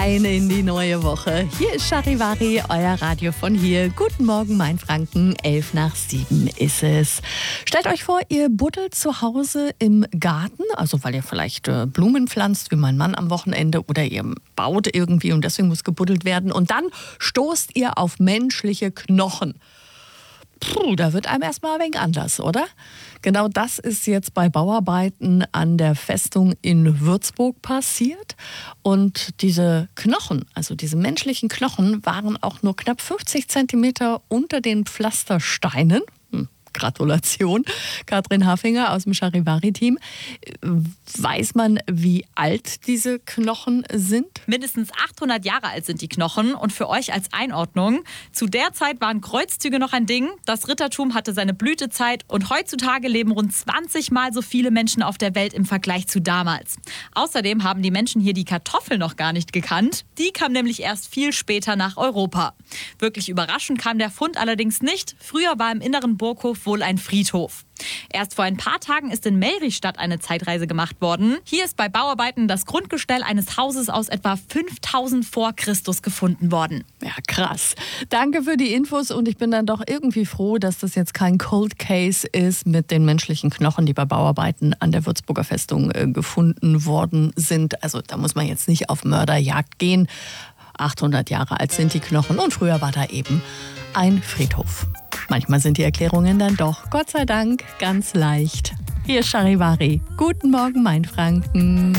Ein in die neue Woche. Hier ist Charivari, euer Radio von hier. Guten Morgen, Mainfranken. 6:11 ist es. Stellt euch vor, ihr buddelt zu Hause im Garten, also weil ihr vielleicht Blumen pflanzt, wie mein Mann am Wochenende, oder ihr baut irgendwie und deswegen muss gebuddelt werden. Und dann stoßt ihr auf menschliche Knochen. Da wird einem erstmal ein wenig anders, oder? Genau das ist jetzt bei Bauarbeiten an der Festung in Würzburg passiert. Und diese Knochen, also diese menschlichen Knochen, waren auch nur knapp 50 Zentimeter unter den Pflastersteinen. Gratulation, Katrin Hafinger aus dem Charivari-Team. Weiß man, wie alt diese Knochen sind? Mindestens 800 Jahre alt sind die Knochen. Und für euch als Einordnung: Zu der Zeit waren Kreuzzüge noch ein Ding. Das Rittertum hatte seine Blütezeit. Und heutzutage leben rund 20 Mal so viele Menschen auf der Welt im Vergleich zu damals. Außerdem haben die Menschen hier die Kartoffel noch gar nicht gekannt. Die kam nämlich erst viel später nach Europa. Wirklich überraschend kam der Fund allerdings nicht. Früher war im inneren Burghof wohl ein Friedhof. Erst vor ein paar Tagen ist in Melrichstadt eine Zeitreise gemacht worden. Hier ist bei Bauarbeiten das Grundgestell eines Hauses aus etwa 5000 vor Christus gefunden worden. Ja, krass. Danke für die Infos und ich bin dann doch irgendwie froh, dass das jetzt kein Cold Case ist mit den menschlichen Knochen, die bei Bauarbeiten an der Würzburger Festung gefunden worden sind. Also da muss man jetzt nicht auf Mörderjagd gehen. 800 Jahre alt sind die Knochen und früher war da eben ein Friedhof. Manchmal sind die Erklärungen dann doch, Gott sei Dank, ganz leicht. Hier ist Charivari. Guten Morgen, Mainfranken.